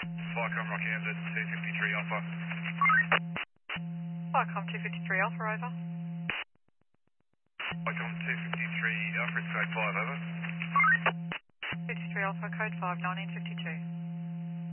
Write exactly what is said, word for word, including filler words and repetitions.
Viacom Rockhampton, two fifty-three Alpha. Viacom two fifty-three Alpha, over. Viacom two fifty-three Alpha, it's code five, over. fifty-three Alpha, code five, nineteen fifty-two.